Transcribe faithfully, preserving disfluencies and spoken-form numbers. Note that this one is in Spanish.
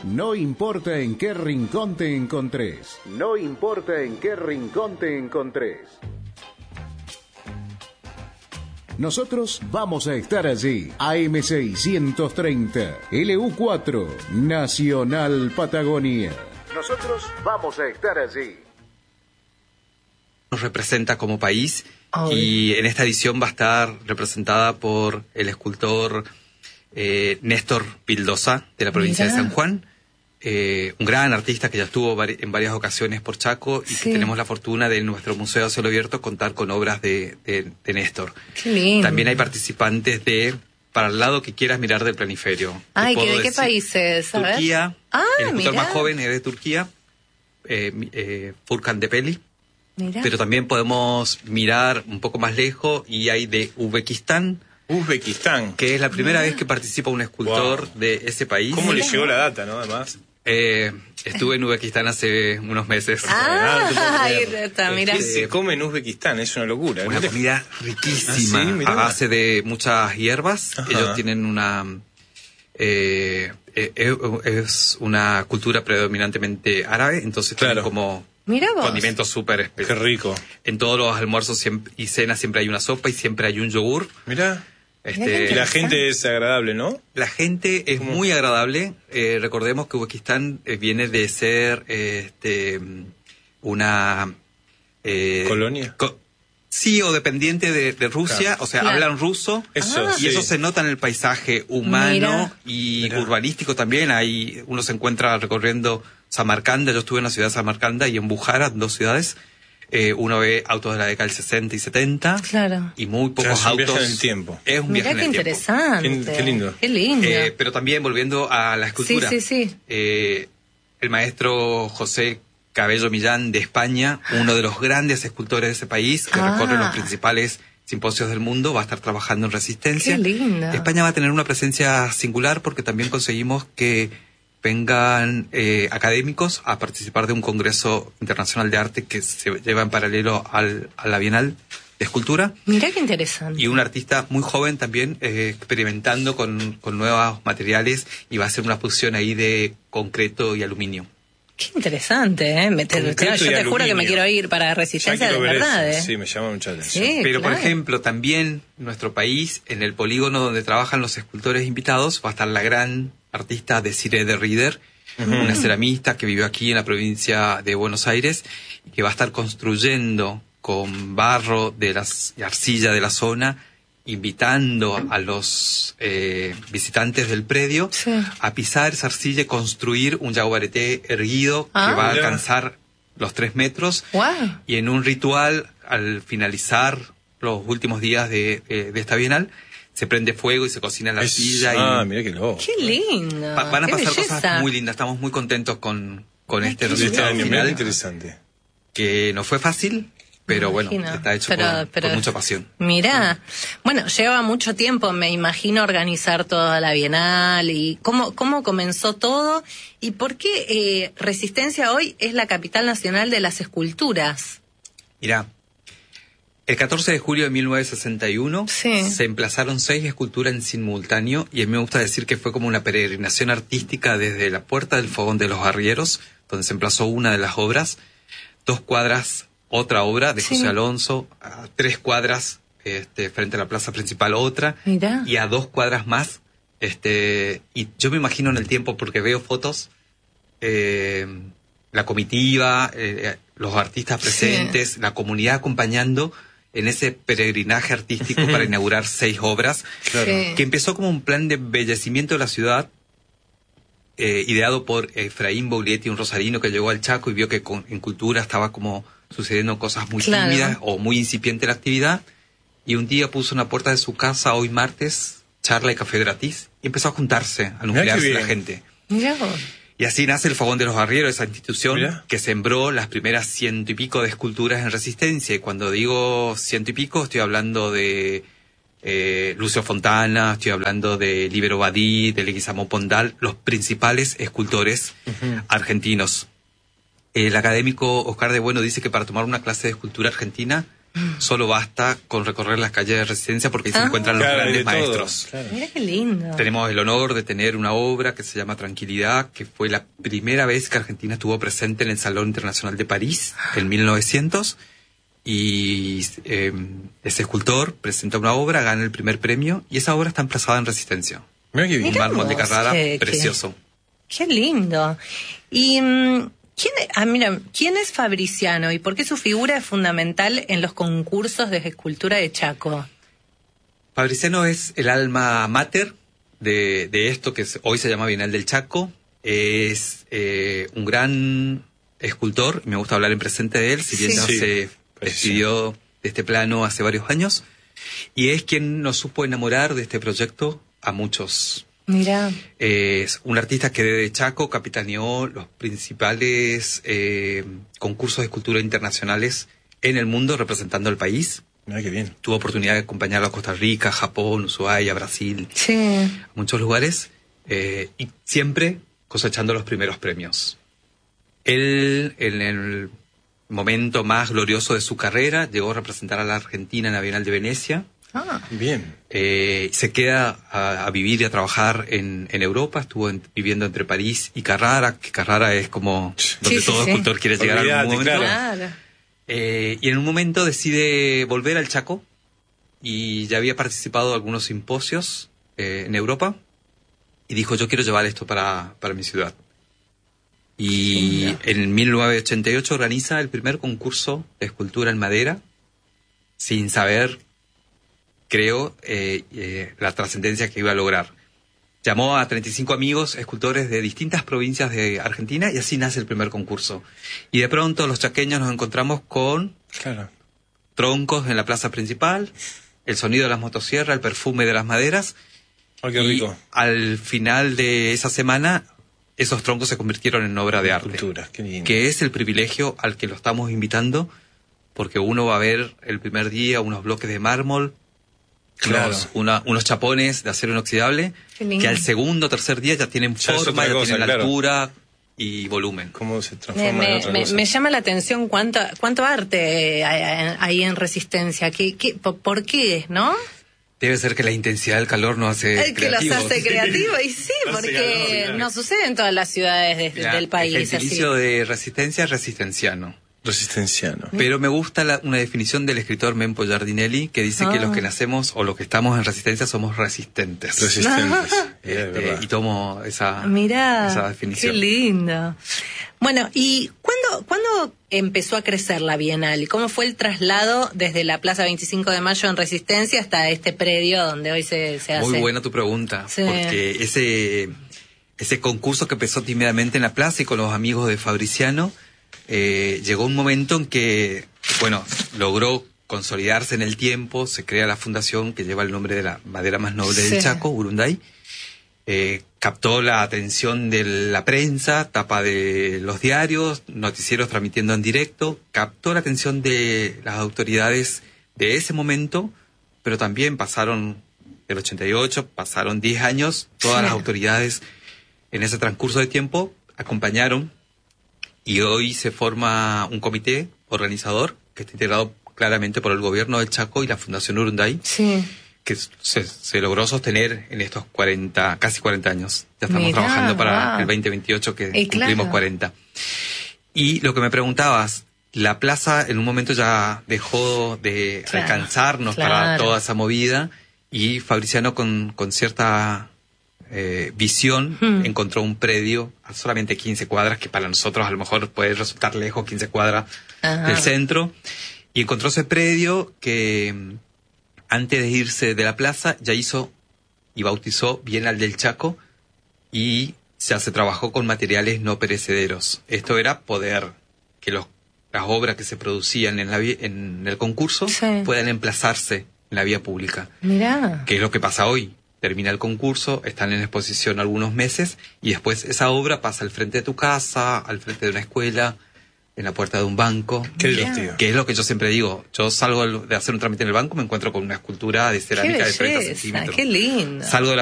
No importa en qué rincón te encontres. No importa en qué rincón te encontres. Nosotros vamos a estar allí. A M seiscientos treinta, L U cuatro, Nacional Patagonia. Nosotros vamos a estar allí. Nos representa como país. Ay. Y en esta edición va a estar representada por el escultor eh, Néstor Pildosa, de la provincia Mirá. de San Juan. Eh, un gran artista que ya estuvo vari- en varias ocasiones por Chaco y Sí. que tenemos la fortuna de en nuestro Museo a Cielo Abierto contar con obras de, de, de Néstor. Qué lindo. También hay participantes de, para el lado que quieras mirar del planiferio. Te Ay, puedo ¿que ¿de qué decir, países? A ver. Turquía, Ah, el escultor mirá. más joven es de Turquía, eh, mi- eh, Furkan Depeli. Mirá. Pero también podemos mirar un poco más lejos y hay de Uzbekistán, Uzbekistán. que es la primera Mirá. vez que participa un escultor Wow. de ese país. ¿Cómo le Mirá. llegó la data, no? Además. Eh, estuve en Uzbekistán hace unos meses. Ah, no te puedo ahí creer. está, mira. ¿Qué se come en Uzbekistán? Es una locura. Una ¿No te- comida riquísima, Ah, sí, mirá. a base de muchas hierbas. Ajá. Ellos tienen una... eh, eh, eh, es una cultura predominantemente árabe, entonces Claro. tienen como Mira vos. condimentos súper Qué especiales. rico. En todos los almuerzos siempre- y cenas siempre hay una sopa y siempre hay un yogur. Mirá. Este, Y la gente es agradable, ¿no? La gente es ¿Cómo? muy agradable. Eh, recordemos que Uzbekistán eh, viene de ser eh, este, una... eh, ¿Colonia? co- sí, o dependiente de, de Rusia. Claro. O sea, Claro. hablan ruso. Eso, Ah. Y sí. eso se nota en el paisaje humano Mira. y Mira. urbanístico también. Ahí uno se encuentra recorriendo Samarcanda. Yo estuve en la ciudad de Samarcanda y en Bujara, dos ciudades. Eh, uno ve autos de la década del sesenta y setenta. Claro. Y muy O sea, pocos es un autos. viaje en el tiempo. Es un viaje Mirá en qué el tiempo. interesante. Qué- qué lindo. Qué lindo. Eh, pero también volviendo a la escultura. Sí, sí, sí. eh, el maestro José Cabello Millán de España, uno de los grandes escultores de ese país, que Ah. recorre los principales simposios del mundo, va a estar trabajando en Resistencia. Qué lindo. España va a tener una presencia singular porque también conseguimos que vengan eh, académicos a participar de un congreso internacional de arte que se lleva en paralelo al, a la Bienal de Escultura. Mirá qué interesante. Y un artista muy joven también, eh, experimentando con, con nuevos materiales, y va a hacer una fusión ahí de concreto y aluminio. Qué interesante, ¿eh? Me te- Concreto yo y te juro que me aluminio. quiero ir para Ya Resistencia de quiero ver verdad, eso. ¿eh? Sí, me llama mucha atención. Sí, Pero, por claro. ejemplo, también en nuestro país, en el polígono donde trabajan los escultores invitados, va a estar la gran artista Desiree de Rieder, una ceramista que vivió aquí en la provincia de Buenos Aires y que va a estar construyendo con barro de las, y arcilla de la zona, invitando a los eh, visitantes del predio Sí. a pisar esa arcilla y construir un yaguareté erguido Ah. que va a Mira. alcanzar los tres metros. Guau. Y en un ritual, al finalizar los últimos días de, de, de esta bienal, se prende fuego y se cocina en la Es- silla. Ah, y mira qué loco. Qué lindo. va- van a qué pasar belleza. cosas muy lindas. Estamos muy contentos con, con Ay, este qué De este resultado año, mira final, qué interesante. que no fue fácil, pero bueno, Imagino. está hecho Pero- con, pero- con mucha pasión. Mirá, bueno, lleva mucho tiempo, me imagino, organizar toda la Bienal y cómo, cómo comenzó todo y por qué eh, Resistencia hoy es la capital nacional de las esculturas. Mirá, el catorce de julio de mil novecientos sesenta y uno Sí. se emplazaron seis esculturas en simultáneo y a mí me gusta decir que fue como una peregrinación artística desde la Puerta del Fogón de los Arrieros, donde se emplazó una de las obras, dos cuadras, otra obra de Sí. José Alonso, a tres cuadras este, frente a la plaza principal otra, Mirá. y a dos cuadras más, este, y yo me imagino en el tiempo porque veo fotos, eh, la comitiva, eh, los artistas presentes, la comunidad acompañando en ese peregrinaje artístico para inaugurar seis obras, Claro. Sí. que empezó como un plan de embellecimiento de la ciudad, eh, ideado por Efraín Bouglietti, un rosarino que llegó al Chaco y vio que con- en cultura estaba como sucediendo cosas muy Claro. tímidas o muy incipiente la actividad, y un día puso en la puerta de su casa, hoy martes, charla y café gratis, y empezó a juntarse, a nuclearse qué la bien. gente. Mirá vos. Y así nace el Fogón de los Arrieros, esa institución Mirá. que sembró las primeras ciento y pico de esculturas en Resistencia. Y cuando digo ciento y pico, estoy hablando de eh, Lucio Fontana, estoy hablando de Libero Badí, de Leguizamo Pondal, los principales escultores argentinos. El académico Oscar de Bueno dice que para tomar una clase de escultura argentina Solo basta con recorrer las calles de Resistencia porque ahí Ah. se encuentran los Claro, hay grandes de todo, maestros. claro. Mira qué lindo. Tenemos el honor de tener una obra que se llama Tranquilidad, que fue la primera vez que Argentina estuvo presente en el Salón Internacional de París en mil novecientos. Y eh, ese escultor presenta una obra, gana el primer premio y esa obra está emplazada en Resistencia. Mira qué Un bien. Mirá mármol de vos, Carrara qué- precioso. Qué lindo. Y mm, quién, ah, mira, ¿quién es Fabriciano y por qué su figura es fundamental en los concursos de escultura de Chaco? Fabriciano es el alma mater de, de esto que es- hoy se llama Bienal del Chaco. Es eh, un gran escultor, me gusta hablar en presente de él, si bien Sí. no Sí, se pues despidió de este plano hace varios años. Y es quien nos supo enamorar de este proyecto a muchos. Mira, Es un artista que desde Chaco capitaneó los principales eh, concursos de escultura internacionales en el mundo representando al país. Mira qué bien. Tuvo oportunidad de acompañarlo a Costa Rica, Japón, Ushuaia, Brasil, sí. a muchos lugares, eh, y siempre cosechando los primeros premios. Él, en el momento más glorioso de su carrera, llegó a representar a la Argentina en la Bienal de Venecia. Ah, Bien. Eh, se queda a, a vivir y a trabajar en, en Europa. Estuvo en- viviendo entre París y Carrara, que Carrara es como donde sí, todo sí. escultor quiere llegar en algún Olvídate, momento. claro. claro. Eh, y en un momento decide volver al Chaco y ya había participado de algunos simposios eh, en Europa y dijo, yo quiero llevar esto para, para mi ciudad. Y Genial. en mil novecientos ochenta y ocho organiza el primer concurso de escultura en madera sin saber, creo, eh, eh, la trascendencia que iba a lograr. Llamó a treinta y cinco amigos escultores de distintas provincias de Argentina y así nace el primer concurso. Y de pronto los chaqueños nos encontramos con Claro. troncos en la plaza principal, el sonido de las motosierras, el perfume de las maderas. Ay, qué y rico. al final de esa semana, esos troncos se convirtieron en obra de arte. Cultura, qué lindo. Que es el privilegio al que lo estamos invitando, porque uno va a ver el primer día unos bloques de mármol, Claro. unos, una- unos chapones de acero inoxidable, Qué lindo. que al segundo o tercer día ya tienen Ya es forma, otra ya cosa, tienen la claro. altura y volumen. Cómo se Me, transforma en me, otra me- cosa. me llama la atención cuánto, cuánto arte eh, hay ahí en Resistencia. ¿Qué, qué, po- ¿Por qué, no? Debe ser que la intensidad del calor nos hace Eh, que los creativos. hace creativos. Y sí, Hace porque calor, claro. no sucede en todas las ciudades de- Mira, del país. El así. gentilicio de resistencia es resistenciano. Resistenciano. Pero me gusta la- una definición del escritor Mempo Giardinelli que dice que Ah. los que nacemos o los que estamos en resistencia somos resistentes. Resistentes. Este, Es verdad. y tomo esa, Mirá, esa qué definición. lindo. Bueno, ¿y cuándo, cuándo empezó a crecer la Bienal? ¿Y cómo fue el traslado desde la Plaza veinticinco de Mayo en Resistencia hasta este predio donde hoy se, se hace? Muy buena tu pregunta, Sí. porque ese, ese concurso que empezó tímidamente en la plaza y con los amigos de Fabriciano, eh, llegó un momento en que, bueno, logró consolidarse en el tiempo, se crea la fundación que lleva el nombre de la madera más noble Sí. del Chaco, Urunday, eh, captó la atención de la prensa, tapa de los diarios, noticieros transmitiendo en directo, captó la atención de las autoridades de ese momento, pero también pasaron el ochenta y ocho, pasaron diez años, todas Sí. las autoridades en ese transcurso de tiempo acompañaron y hoy se forma un comité organizador que está integrado claramente por el gobierno del Chaco y la Fundación Urunday, Sí. que se, se logró sostener en estos cuarenta, casi cuarenta años. Ya estamos Mirá, trabajando para wow. el veinte veintiocho que Eh, cumplimos claro. cuarenta. Y lo que me preguntabas, la plaza en un momento ya dejó de Claro, alcanzarnos para claro. toda esa movida y Fabriciano con, con cierta eh, visión Hmm. encontró un predio a solamente quince cuadras, que para nosotros a lo mejor puede resultar lejos, quince cuadras Ajá. del centro, y encontró ese predio que mm, antes de irse de la plaza ya hizo y bautizó Bienal del Chaco y ya se trabajó con materiales no perecederos. Esto era poder que los, las obras que se producían en, la, vi- en el concurso Sí. puedan emplazarse en la vía pública, Mirá. que es lo que pasa hoy. Termina el concurso, están en exposición algunos meses y después esa obra pasa al frente de tu casa, al frente de una escuela, en la puerta de un banco. Qué Mirá. divertido. Que es lo que yo siempre digo. Yo salgo de hacer un trámite en el banco, me encuentro con una escultura de Qué cerámica de treinta belleza, centímetros. qué lindo. Salgo de la